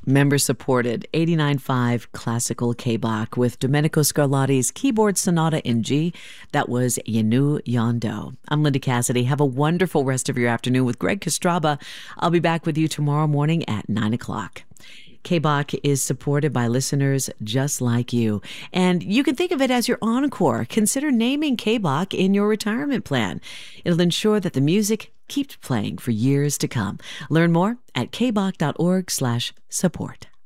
Member supported 89.5 Classical K-Bach with Domenico Scarlatti's keyboard sonata in G. That was Yanu Yondo. I'm Linda Cassidy. Have a wonderful rest of your afternoon with Greg Kostraba. I'll be back with you tomorrow morning at 9 o'clock. K-Bach is supported by listeners just like you. And you can think of it as your encore. Consider naming K-Bach in your retirement plan. It'll ensure that the music keeps playing for years to come. Learn more at kbach.org/support.